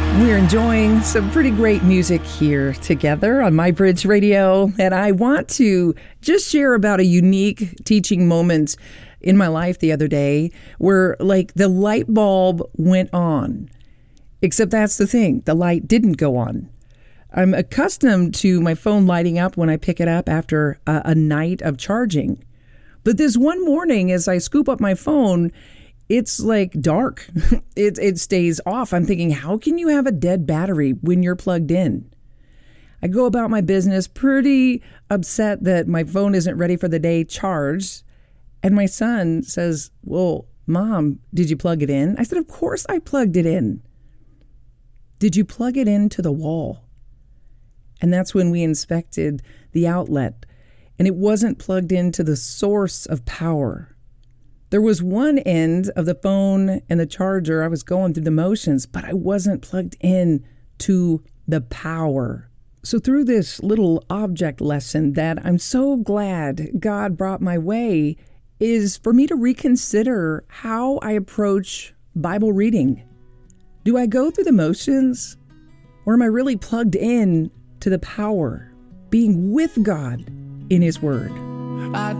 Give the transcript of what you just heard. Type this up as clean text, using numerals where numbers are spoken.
We're enjoying some pretty great music here together on My Bridge Radio, and I want to just share about a unique teaching moment in my life the other day where, like, the light bulb went on. Except that's the thing, the light didn't go on. I'm accustomed to my phone lighting up when I pick it up after a night of charging. But this one morning, as I scoop up my phone, it's like dark. It stays off. I'm thinking, how can you have a dead battery when you're plugged in? I go about my business pretty upset that my phone isn't ready for the day charged. And my son says, well, Mom, did you plug it in? I said, of course I plugged it in. Did you plug it into the wall? And that's when we inspected the outlet, and it wasn't plugged into the source of power. There was one end of the phone and the charger. I was going through the motions, but I wasn't plugged in to the power. So through this little object lesson that I'm so glad God brought my way is for me to reconsider how I approach Bible reading. Do I go through the motions, or am I really plugged in to the power, being with God in His Word?